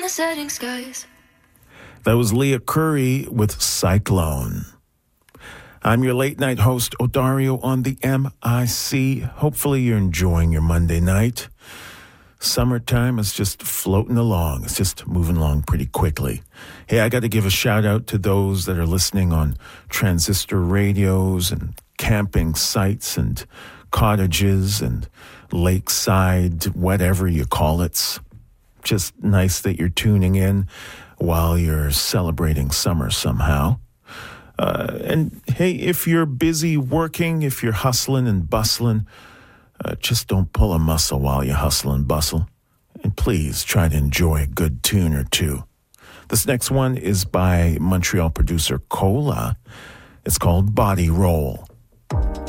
the setting skies. That was Leah Curry with Cyclone. I'm your late night host, Odario, on the MIC. Hopefully you're enjoying your Monday night. Summertime is just floating along. It's just moving along pretty quickly. Hey, I got to give a shout out to those that are listening on transistor radios and camping sites and cottages and lakeside, whatever you call it. Just nice that you're tuning in while you're celebrating summer somehow. And hey, if you're busy working, if you're hustling and bustling, just don't pull a muscle while you hustle and bustle. And please try to enjoy a good tune or two. This next one is by Montreal producer Cola. It's called Body Roll.